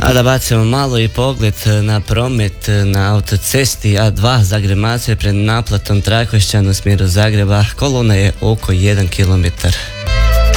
A da bacimo malo i pogled na promet na autocesti A2 Zagreb-Macelj pred naplatom Trakošćan u smjeru Zagreba. Kolona je oko 1 km.